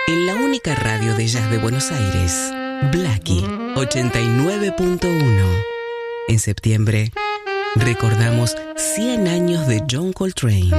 en la única radio de jazz de Buenos Aires, Blackie 89.1. En septiembre recordamos 100 años de John Coltrane.